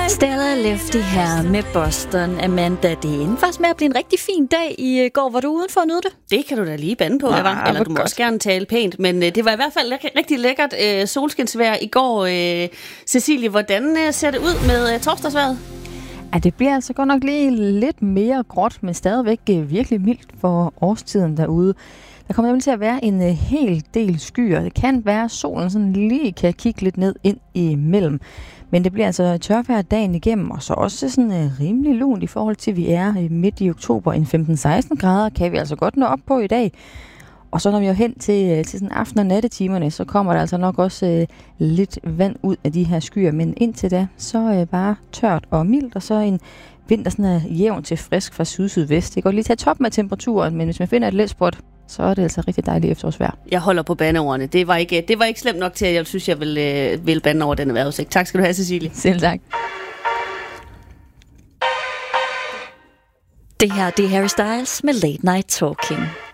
Stella Lefty her med Boston. Amanda, det er faktisk med at blive en rigtig fin dag i går. Var du udenfor at nyde det? Det kan du da lige bande på, Eva. Eller du må også gerne tale pænt. Men det var i hvert fald rigtig lækkert solskinsvejr i går. Cecilie, hvordan ser det ud med torsdagsvejret? Ja, det bliver altså godt nok lige lidt mere gråt, men stadigvæk virkelig mildt for årstiden derude. Der kommer nemlig til at være en hel del skyer. Det kan være, at solen sådan lige kan kigge lidt ned ind imellem. Men det bliver altså tørvejr dagen igennem, og så også sådan rimelig lunt i forhold til, at vi er midt i oktober. En 15-16 grader kan vi altså godt nå op på i dag. Og så når vi er hen til sådan aften- og nattetimerne, så kommer der altså nok også lidt vand ud af de her skyer. Men indtil da, så bare tørt og mildt, og så en vind, der sådan er jævn til frisk fra syd-sydvest. Det går lige til at toppe med temperaturen, men hvis man finder et let spot, så er det altså rigtig dejligt efterårsvejr. Jeg holder på bandeordene. Det var ikke slemt nok til, at jeg synes, jeg vil bande over den vejrudsigt. Tak skal du have, Cecilie. Selv tak. Det her, det er Harry Styles med Late Night Talking.